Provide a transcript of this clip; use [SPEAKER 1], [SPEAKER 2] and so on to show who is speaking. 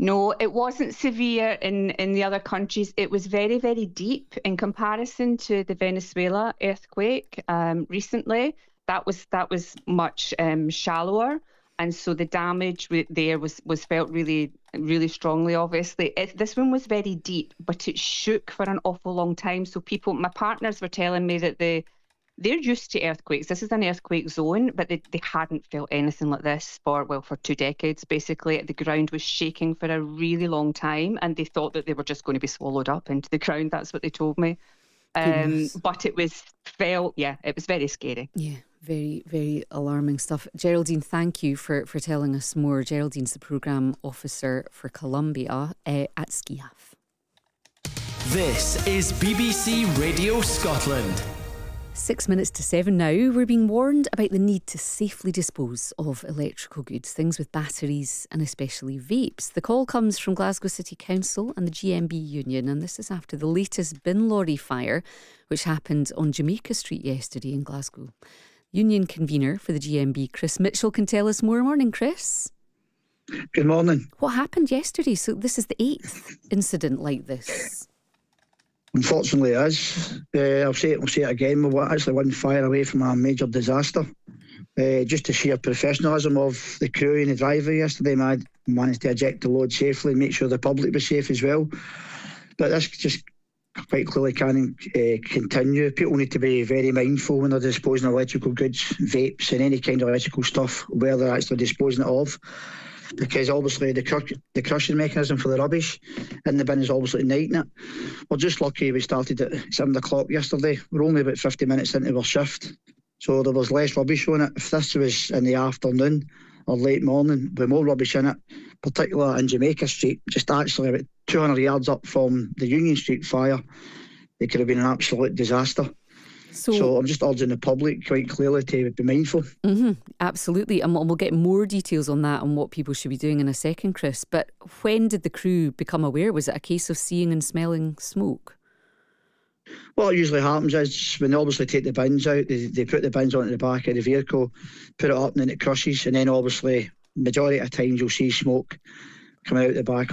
[SPEAKER 1] No, it wasn't severe in the other countries. It was very, very deep in comparison to the Venezuela earthquake recently. That was much shallower, and so the damage there was felt really, really strongly. Obviously, this one was very deep, but it shook for an awful long time. So my partners were telling me that they're used to earthquakes. This is an earthquake zone, but they hadn't felt anything like this for 2 decades, basically. The ground was shaking for a really long time, and they thought that they were just going to be swallowed up into the ground. That's what they told me. But it was very scary.
[SPEAKER 2] Yeah, very, very alarming stuff. Geraldine, thank you for telling us more. Geraldine's the programme officer for Columbia at SCIAF.
[SPEAKER 3] This is BBC Radio Scotland.
[SPEAKER 2] 6 minutes to 7 now. We're being warned about the need to safely dispose of electrical goods, things with batteries and especially vapes. The call comes from Glasgow City Council and the GMB Union, and this is after the latest bin lorry fire, which happened on Jamaica Street yesterday in Glasgow. Union convener for the GMB, Chris Mitchell, can tell us more. Morning, Chris.
[SPEAKER 4] Good morning.
[SPEAKER 2] What happened yesterday? So this is the 8th incident like this.
[SPEAKER 4] Unfortunately, it is. I'll say it again. We're actually one fire away from a major disaster. Just the sheer professionalism of the crew and the driver yesterday, managed to eject the load safely and make sure the public was safe as well. But this just quite clearly can't continue. People need to be very mindful when they're disposing of electrical goods, vapes and any kind of electrical stuff, where they're actually disposing it of. Because obviously the crushing mechanism for the rubbish in the bin is obviously igniting it. We're just lucky we started at 7 o'clock yesterday. We're only about 50 minutes into our shift, so there was less rubbish on it. If this was in the afternoon or late morning with more rubbish in it, particularly in Jamaica Street, just actually about 200 yards up from the Union Street fire, it could have been an absolute disaster. So I'm just urging the public quite clearly to be mindful.
[SPEAKER 2] Absolutely. And we'll get more details on that and what people should be doing in a second, Chris. But when did the crew become aware? Was it a case of seeing and smelling smoke?
[SPEAKER 4] What usually happens is when they obviously take the bins out, they put the bins onto the back of the vehicle, put it up and then it crushes. And then obviously, majority of times you'll see smoke coming out the back